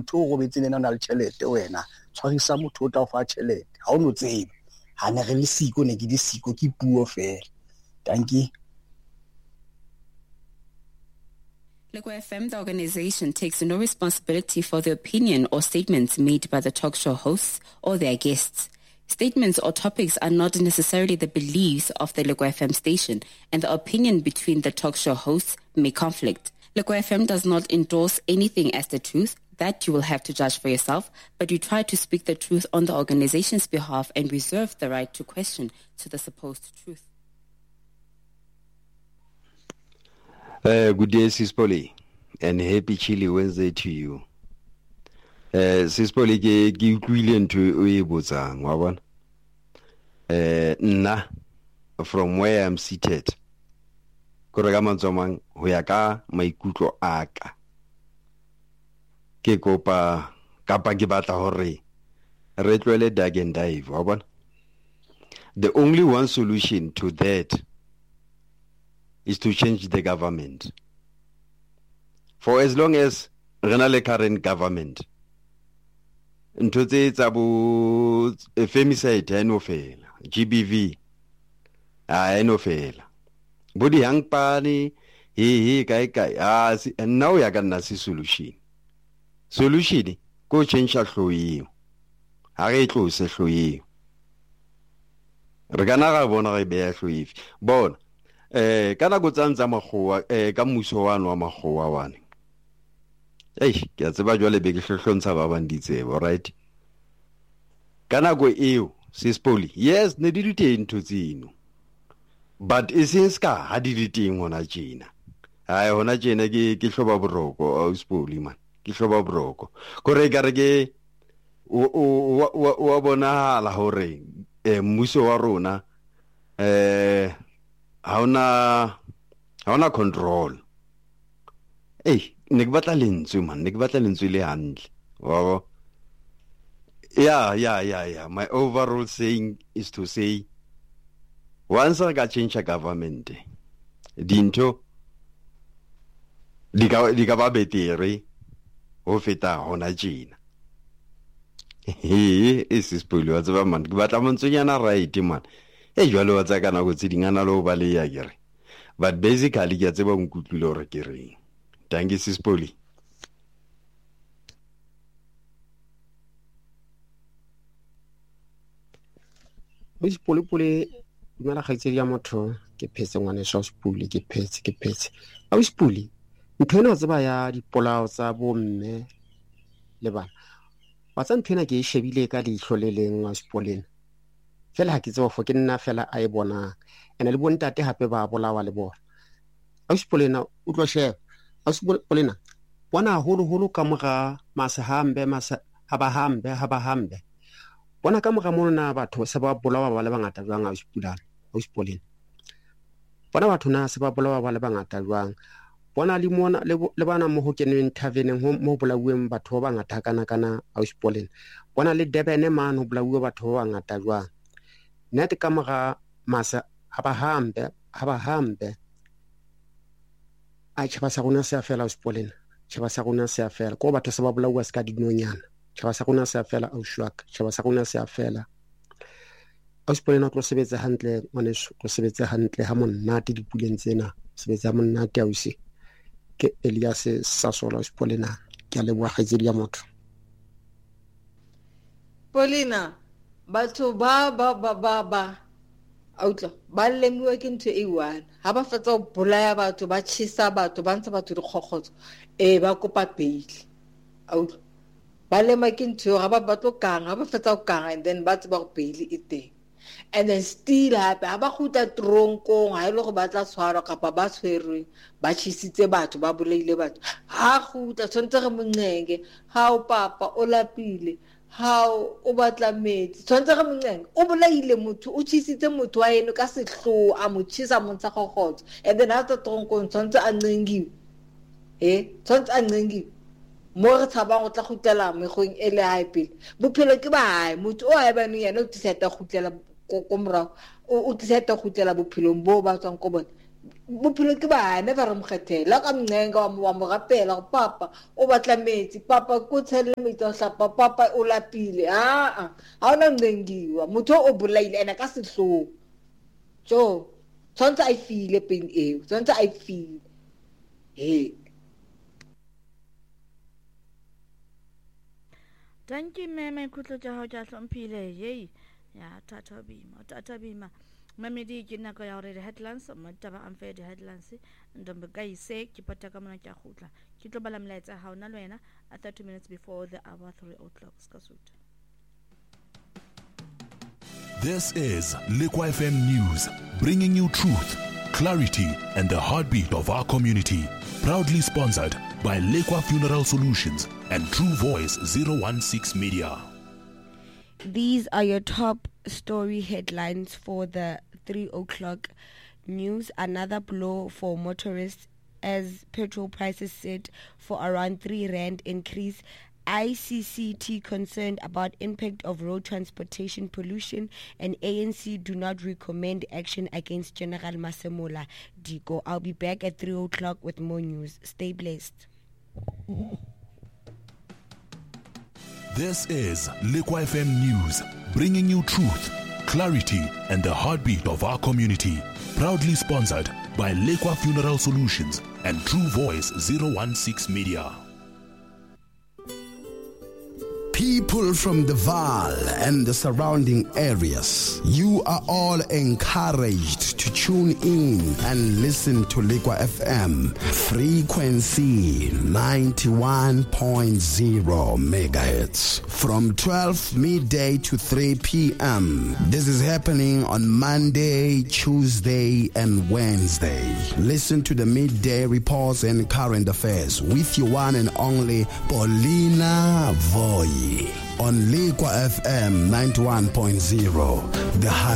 motho o robetse le na le tšhelete wena tshwarisa motho o tla o fa tšhelete ha o no tseba ha ne re le siko ne ke di siko ke puo fela. Thank you. Lego FM, the organization, takes no responsibility for the opinion or statements made by the talk show hosts or their guests. Statements or topics are not necessarily the beliefs of the Lego FM station, and the opinion between the talk show hosts may conflict. Lego FM does not endorse anything as the truth. That you will have to judge for yourself, but we try to speak the truth on the organization's behalf and reserve the right to question to the supposed truth. Good day, Sis Polly, and happy Chilly Wednesday to you. Sis Polly, ke utlwile ntho e botsang wa bona. Nna from where I'm seated. Kore ka mantsomang ho ya ka maikutlo aka. Ke kopa kapa ke batla hore re tlwele dag and dive wa bona. The only one solution to that is to change the government. For as long as renale current government, ntho tse tsa bo femicide ha no fela, GBV ha no fela. Bodi yang pani he kai and now ya kana si solution. Solution go change hloyo. Ha re tlose hloyo. Re kana ga bona re be hloyo. Bona kana go tsantsa magowa ka mmuso wa no magowa wane ke a tseba jwale be ke hlohlontsha ba banditsebo right kana go eo Sis Polly yes ne di diteng ntho tseno but since ka ha di diteng hona tjena ha hona tjena ke hloba boroko Sis Polly man ke hloba boroko kore ka re ke wa bona la hore mmuso wa rona hauna control. Ne ke batla lentswe man, ne ke batla lentswe le handle. Wow. Yeah. My overall saying is to say, once I got change a government, dinto di ka ba betere ho feta hona tjena. Sis Polly wa tseba man, ke batla montsonyana right man. Jwale wa tsaka na go tsidingana lo ba le ya kere. But basically ke tseba nkutlwile hore ke reng. Thank you Sis Polly. Sis Polly dumela kgaitsedi ya motho ke phetse ngwane sha Sis Polly ke phetse. Sis Polly ntho ena tseba ya dipolao tsa bomme le bana. Wa tsa ntho ena ke e shebile ka leihlo le leng wa Sis Polly. Fela ha ke tseba fo ke nna fela a e bona ene le bontate hape ba bolawa le bona. Sis Polly na o tlo sheba Sis Polly na bona holo ka moga masahambe bona ka moga mona batho se ba bolawa ba le bangata jwang Sis Polly bona batho na se ba bolawa ba le bangata jwang bona le mona le bana mo ho keneng taverneng mo bolauweng batho ba bangata kana Sis Polly bona le Durban man ho bolauwe batho ba bangata jwang net ka moga masa haba hambe a tšhaba sa rona se a fela Sis Polly tšhaba sa rona se a fela ko batho se ba bolawa se ka dinonyana tšhaba sa rona se a fela Aushwaka tšhaba sa rona se a fela Sis Polly tlo sebetsa hantle ngwaneso tlo sebetsa hantle ha monate dipuleng tsena sebetsa monate ausi ke Elias Sasola Sis Polly ke a leboga kgaitsedi ya motho Polina batho ba outla ba lemiwa ke ntho e one ha ba fetsa go bolaya batho ba tshisa batho ba ntsha batho dikgogotso ba kopa bail outla ba lema ke ntho ga ba batlo kanga ba fetsa go kanga and then ba tseba go bail e teng and then still hape ha ba khuta tronkong ha ile go batla tshwaro kapa ba tshwerwe ba tshisitse batho ba bolaile batho ha khuta tshwantse re monnenge ha o papa o lapile how o batla metsi tshwantse ga monneng o bolaile motho o tshisitse motho wa eno ka sehlo a mo tshisa montsha gogotso and then after tronkong tshwantse a ncengiwe tshwantse a ncengiwe mo re tshaba go tla khutela megong ele ha pele bophelo ke ba hae motho o ha bane yena o tseta khutela ko morago o tseta khutela bophelong bo ba tswang ko bona bophelo ke bana ba re mokgethela ka mnenga wa mo rapela papa o batla metsi papa ko tshele metsi o hlapa papa o lapile ha ona mnengiwa motho o bolaile ena ka sehloho jo tsantsa I feel pain eo tsantsa I feel Thank you mama ikutlo tja hao tja hlomphile yey ya tata bima mamedi ke nako ya hore headlines mo taba amfe di headlines ndombe ka ise ke pata ka mona tja khutla ke tlo bala mlaetsa ha ona le wena at 30 minutes before the hour 3 o'clock skasuta. This is Liquid FM News, bringing you truth, clarity, and the heartbeat of our community. Proudly sponsored by Liquid Funeral Solutions and True Voice 016 Media. These are your top story headlines for the 3 o'clock news. Another blow for motorists as petrol prices set for around 3 rand increase. ICCT concerned about impact of road transportation pollution, and ANC do not recommend action against General Masemola Diko. I'll be back at 3 o'clock with more news. Stay blessed. This is Liquid FM News, bringing you truth, clarity, and the heartbeat of our community. Proudly sponsored by Liquid Funeral Solutions and True Voice 016 Media. People from the Vaal and the surrounding areas, you are all encouraged to tune in and listen to Liquid FM, frequency 91.0 megahertz from 12 midday to 3 p.m. This is happening on Monday, Tuesday, and Wednesday. Listen to the midday reports and current affairs with your one and only Paulina Voy on Liquid FM 91.0, the high